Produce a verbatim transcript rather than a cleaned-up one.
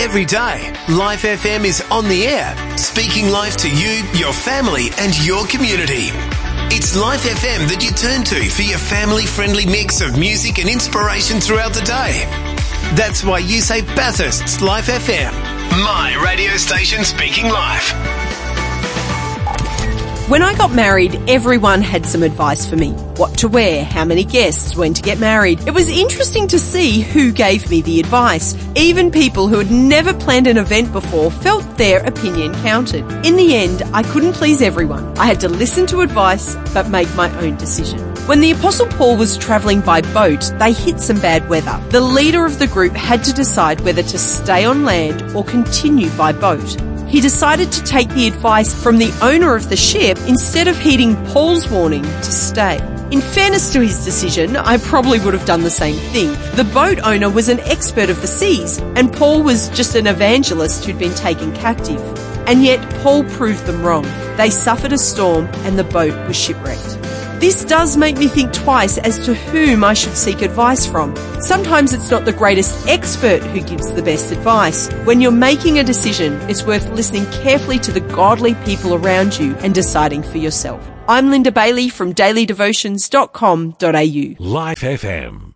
Every day, Life F M is on the air, speaking life to you, your family and your community. It's Life F M that you turn to for your family-friendly mix of music and inspiration throughout the day. That's why you say Bathurst's Life F M, my radio station speaking life. When I got married, everyone had some advice for me. What to wear, how many guests, when to get married. It was interesting to see who gave me the advice. Even people who had never planned an event before felt their opinion counted. In the end, I couldn't please everyone. I had to listen to advice, but make my own decision. When the Apostle Paul was travelling by boat, they hit some bad weather. The leader of the group had to decide whether to stay on land or continue by boat. He decided to take the advice from the owner of the ship instead of heeding Paul's warning to stay. In fairness to his decision, I probably would have done the same thing. The boat owner was an expert of the seas, and Paul was just an evangelist who'd been taken captive. And yet Paul proved them wrong. They suffered a storm and the boat was shipwrecked. This does make me think twice as to whom I should seek advice from. Sometimes it's not the greatest expert who gives the best advice. When you're making a decision, it's worth listening carefully to the godly people around you and deciding for yourself. I'm Linda Bailey from daily devotions dot com dot a u. Life F M.